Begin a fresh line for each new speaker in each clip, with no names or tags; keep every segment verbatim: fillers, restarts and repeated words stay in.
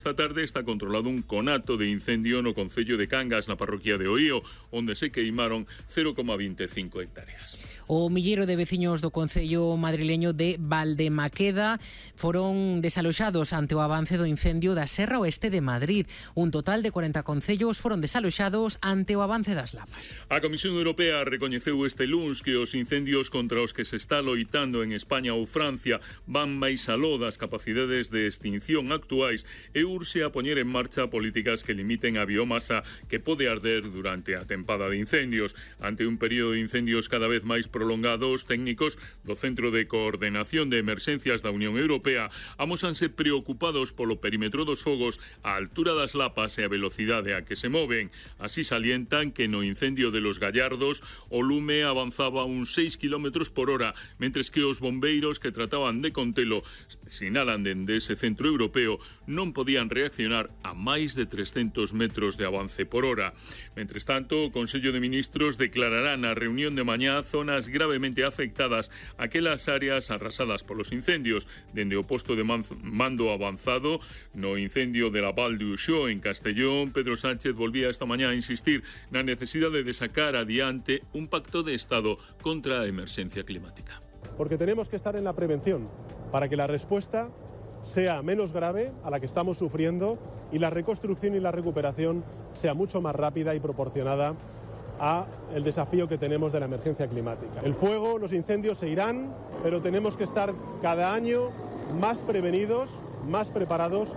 Esta tarde está controlado un conato de incendio no concello de Cangas, na parroquia de Oío, onde se queimaron cero coma veinticinco hectáreas.
O milleiro de veciños do concello madrileño de Valdemaqueda foron desaloxados ante o avance do incendio da Serra Oeste de Madrid. Un total de cuarenta concellos foron desaloxados ante o avance das lapas.
A Comisión Europea recoñeceu este luns que os incendios contra os que se está loitando en España ou Francia van máis aló das capacidades de extinción actuais e urxe a poñer en marcha políticas que limiten a biomasa que pode arder durante a tempada de incendios. Ante un período de incendios cada vez máis prolongados, técnicos do Centro de Coordinación de Emerxencias da Unión Europea amósanse preocupados polo perímetro dos fogos, a altura das lapas e a velocidade a que se moven. Así salientan que no incendio de Los Gallardos o lume avanzaba uns seis kilómetros por hora, mentres que os bombeiros que trataban de contelo, sinalan dende ese centro europeo, non podían reaccionar a máis de trescentos metros de avance por hora. Mentres tanto, o Consello de Ministros declarará na reunión de mañá zonas gravemente afectadas, aquelas áreas arrasadas polos incendios, dende o posto de mando avanzado no incendio de la Val de Uxó en Castellón. Pedro Sánchez volvía esta mañá a insistir na necesidade de sacar adiante un pacto de Estado contra a emerxencia climática.
Porque tenemos que estar en la prevención para que la respuesta sea menos grave a la que estamos sufriendo y la reconstrucción y la recuperación sea mucho más rápida y proporcionada a el desafío que tenemos de la emergencia climática. El fuego, los incendios se irán, pero tenemos que estar cada año más prevenidos, más preparados.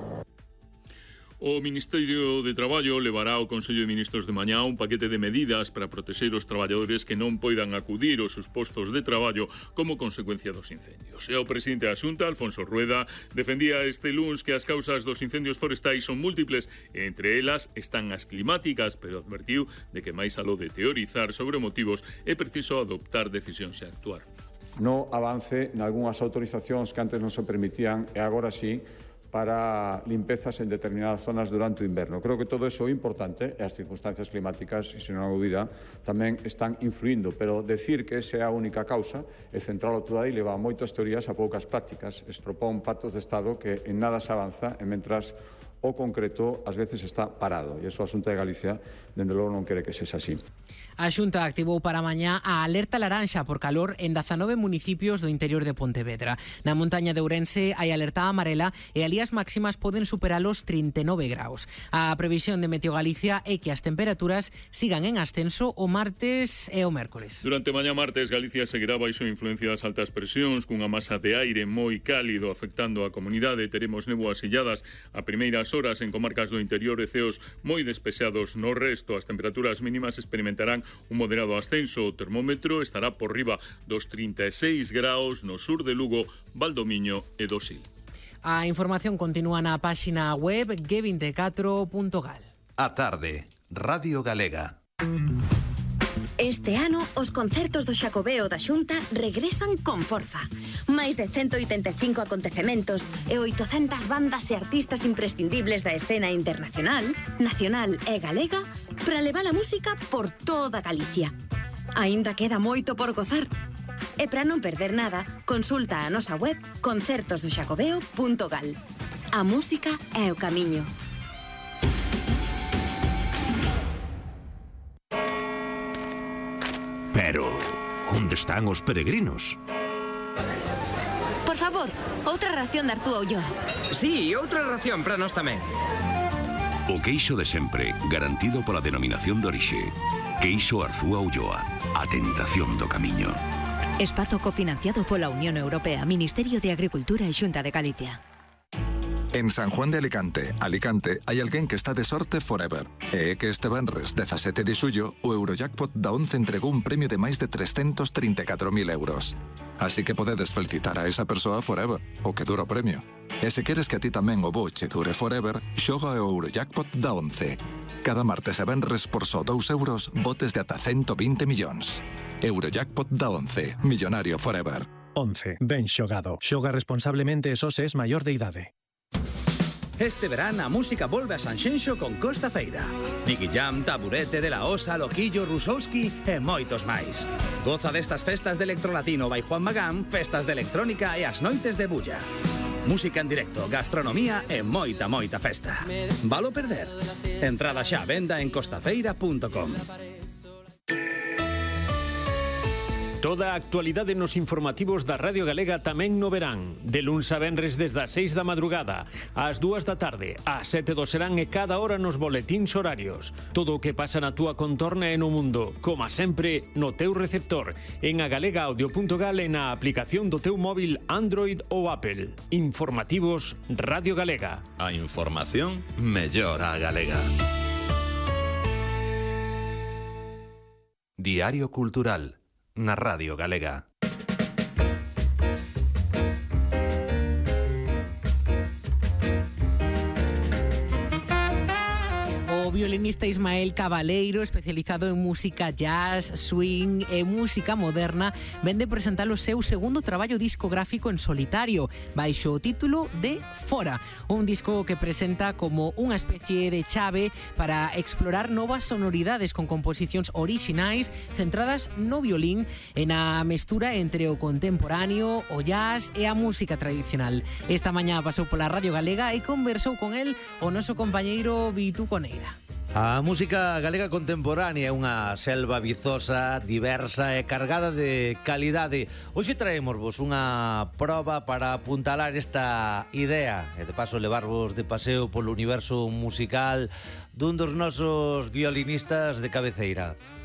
O Ministerio de Traballo levará ao Consello de Ministros de mañá un paquete de medidas para protexer os traballadores que non poidan acudir aos seus postos de traballo como consecuencia dos incendios. E o presidente da Xunta, Alfonso Rueda, defendía este luns que as causas dos incendios forestais son múltiples e entre elas están as climáticas, pero advertiu de que máis aló de teorizar sobre motivos é preciso adoptar decisións e actuar.
No avance nalgúnas autorizacións que antes non se permitían e agora sí, para limpezas en determinadas zonas durante o inverno. Creo que todo eso é importante e as circunstancias climáticas, e se non dúbida, tamén están influindo, pero decir que esa é a única causa é centralo todo aí, leva moitas teorías a poucas prácticas, estropón pactos de Estado que en nada se avanza e mentras o concreto ás veces está parado, e iso a Xunta de Galicia dende logo non quere que sexa así.
A Xunta activou para mañá a alerta laranxa por calor en dezanove municipios do interior de Pontevedra. Na montaña de Ourense hai alerta amarela e ali as máximas poden superar os trinta e nove graus. A previsión de Meteo Galicia é que as temperaturas sigan en ascenso o martes e o mércores.
Durante mañá martes, Galicia seguirá baixo influencia das altas presións cunha masa de aire moi cálido afectando a comunidade. Teremos néboas illadas a primeiras horas en comarcas do interior e ceos moi despexados no resto. As temperaturas mínimas experimentarán un moderado ascenso. O termómetro estará por riba dos trinta e seis graus no sur de Lugo, Valdomiño e do Sil.
A información continúa na páxina web ge veinticuatro punto gal.
A tarde, Radio Galega.
Este ano, os concertos do Xacobeo da Xunta regresan con forza. Máis de ciento oitenta e cinco acontecementos e oitocentas bandas e artistas imprescindibles da escena internacional, nacional e galega para levar a música por toda Galicia. Aínda queda moito por gozar. E para non perder nada, consulta a nosa web concertos do xacobeo punto gal. A música é o camiño.
Pero, onde están os peregrinos?
Por favor, outra ración de Arzúa Ulloa.
Sí, outra ración para nós tamén.
O queixo de sempre, garantido pola denominación de orixe. Queixo Arzúa Ulloa, a tentación do camiño.
Espazo cofinanciado pola Unión Europea, Ministerio de Agricultura e Xunta de Galicia.
En San Juan de Alicante, Alicante, hai alguén que está de sorte forever. E é que este venres dezasete de xullo, o Eurojackpot da once entregou un premio de máis de trescentos trinta e catro mil euros. Así que podedes felicitar a esa persoa forever, o que dura o premio. E se queres que a ti tamén o boche dure forever, xoga o Eurojackpot da once. Cada martes e venres por só dous euros, botes de ata ciento vinte millóns. Eurojackpot da once, millonario forever.
once, ben xogado. Xoga responsablemente e só se es maior de idade.
Este verán a música volve a Sanxenxo con Costa Feira. Nicky Jam, Taburete, De La Osa, Loquillo, Rusowski e moitos máis. Goza destas festas de electrolatino by Juan Magán, festas de electrónica e as noites de bulla. Música en directo, gastronomía e moita, moita festa. Valo perder? Entrada xa a venda en costafeira punto com.
Toda a actualidade nos informativos da Radio Galega tamén no verán. De luns a venres desde as seis da madrugada, ás dúas da tarde, ás sete do serán e cada hora nos boletíns horarios. Todo o que pasa na túa contorna e no mundo, como sempre, no teu receptor, en agalega audio punto gal e na aplicación do teu móvil Android ou Apple. Informativos Radio Galega.
A información mellor a galega. Diario Cultural na Radio Galega.
O violinista Ismael Cabaleiro, especializado en música jazz, swing e música moderna, vende presentar o seu segundo traballo discográfico en solitario, baixo o título de Fora, un disco que presenta como unha especie de chave para explorar novas sonoridades con composicións orixinais centradas no violín e na mestura entre o contemporáneo, o jazz e a música tradicional. Esta mañá pasou pola Radio Galega e conversou con el o noso compañeiro Vitu Coneira.
A música galega contemporánea é unha selva vizosa, diversa e cargada de calidade. Hoxe traémosvos unha proba para apuntalar esta idea e de paso levarvos de paseo polo universo musical dun dos nosos violinistas de cabeceira.